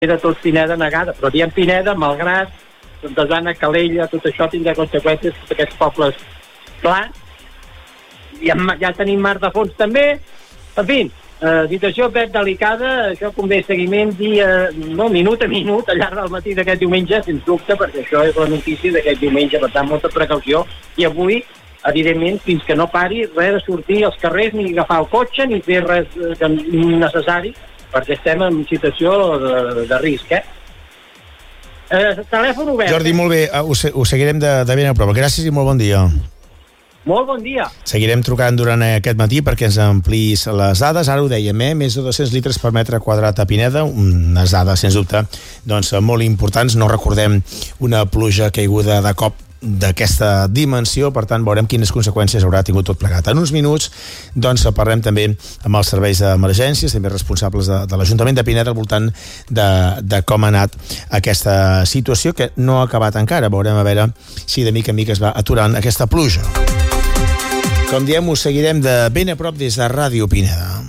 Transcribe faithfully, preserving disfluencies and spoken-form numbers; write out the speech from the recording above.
era tot Pineda negada, però diem Pineda, Malgrat, Santesana, Calella, tot això tindrà conseqüències per aquests pobles plans. Ja, ja tenim mar de fons també. En fi, eh, situació ben delicada, això convé seguiment dia, no, minut a minut, al llarg del matí d'aquest diumenge, sens dubte, perquè això és la notícia d'aquest diumenge, per tant, molta precaució. I avui, evidentment, fins que no pari, res de sortir als carrers, ni agafar el cotxe, ni fer res necessari, perquè estem en situació de, de risc, eh? eh? Telèfon obert. Jordi, molt bé, ho, ho seguirem de, de ben a prop. Gràcies i molt bon dia. Molt bon dia. Seguirem trucant durant aquest matí perquè ens ampliïs les dades. Ara ho dèiem, eh? Més de dos-cents litres per metre quadrat a Pineda, unes dades, sens dubte, doncs, molt importants. No recordem una pluja caiguda de cop d'aquesta dimensió, per tant veurem quines conseqüències haurà tingut tot plegat. En uns minuts doncs parlem també amb els serveis d'emergències, també responsables de, de l'Ajuntament de Pineda al voltant de, de com ha anat aquesta situació, que no ha acabat encara. Veurem a veure si de mica en mica es va aturant aquesta pluja. Com diem, us seguirem de ben a prop des de Ràdio Pineda.